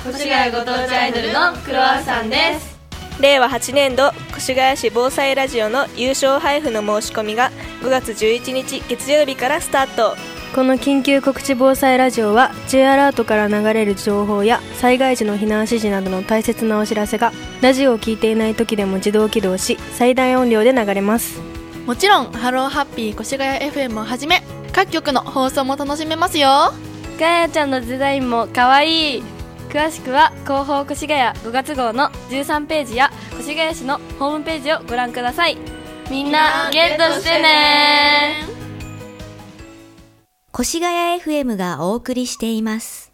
越谷ご当地アイドルのクロワッサンです。 令和8年度越谷市防災ラジオの優勝配布の申し込みが5月11日月曜日からスタート。 この緊急告知防災ラジオは J アラートから流れる情報や災害時の避難指示などの大切なお知らせがラジオを聞いていない時でも自動起動し最大音量で流れます。 もちろんハローハッピー越谷 FM をはじめ各局の放送も楽しめますよ。 ガヤちゃんのデザインもかわいい。詳しくは広報越谷5月号の13ページや越谷市のホームページをご覧ください。みんなゲットしてね。 越谷 FM がお送りしています。